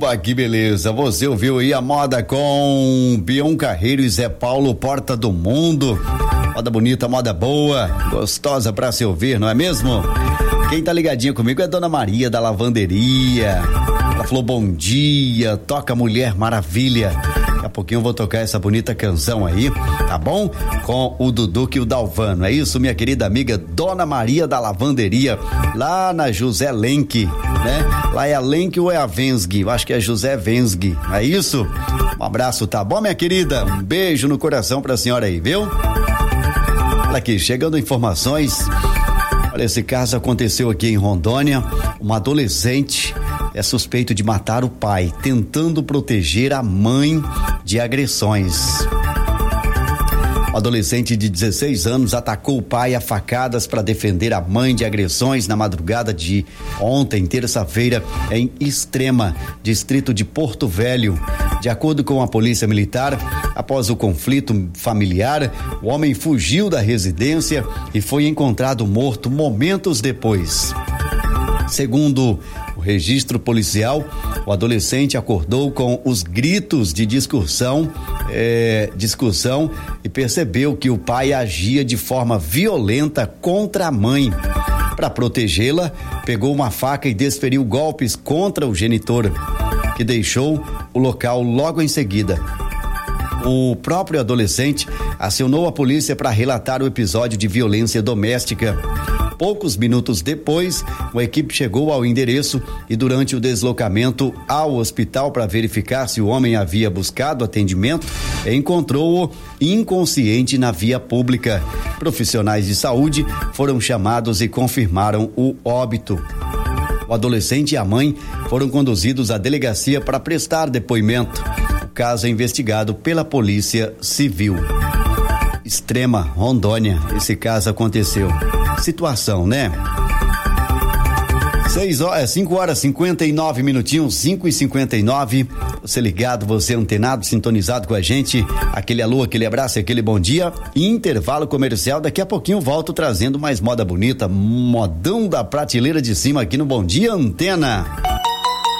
Opa, que beleza. Você ouviu aí a moda com Bion Carreiro e Zé Paulo, Porta do Mundo. Moda bonita, moda boa, gostosa pra se ouvir, não é mesmo? Quem tá ligadinho comigo é a Dona Maria da Lavanderia. Ela falou bom dia, toca Mulher Maravilha. Daqui a pouquinho eu vou tocar essa bonita canção aí, tá bom? Com o Dudu e o Dalvano, é isso, minha querida amiga Dona Maria da Lavanderia, lá na José Lenk, né? Lá é a Lenk ou é a Vensg? Eu acho que é José Vensg, é isso? Um abraço, tá bom, minha querida? Um beijo no coração pra senhora aí, viu? Olha aqui, chegando informações. Olha, esse caso aconteceu aqui em Rondônia. Uma adolescente é suspeito de matar o pai, tentando proteger a mãe de agressões. O adolescente de 16 anos atacou o pai a facadas para defender a mãe de agressões na madrugada de ontem, terça-feira, em Extrema, distrito de Porto Velho. De acordo com a polícia militar, após o conflito familiar, o homem fugiu da residência e foi encontrado morto momentos depois. Segundo o registro policial, o adolescente acordou com os gritos de discussão e percebeu que o pai agia de forma violenta contra a mãe. Para protegê-la, pegou uma faca e desferiu golpes contra o genitor, que deixou o local logo em seguida. O próprio adolescente acionou a polícia para relatar o episódio de violência doméstica. Poucos minutos depois, uma equipe chegou ao endereço e durante o deslocamento ao hospital para verificar se o homem havia buscado atendimento, encontrou-o inconsciente na via pública. Profissionais de saúde foram chamados e confirmaram o óbito. O adolescente e a mãe foram conduzidos à delegacia para prestar depoimento. O caso é investigado pela Polícia Civil. Extrema, Rondônia, esse caso aconteceu. Situação, né? 5 horas 59 minutinhos, 5:59. Você ligado, você antenado, sintonizado com a gente. Aquele alô, aquele abraço, aquele bom dia. Intervalo comercial. Daqui a pouquinho volto trazendo mais moda bonita, modão da prateleira de cima aqui no Bom Dia Antena.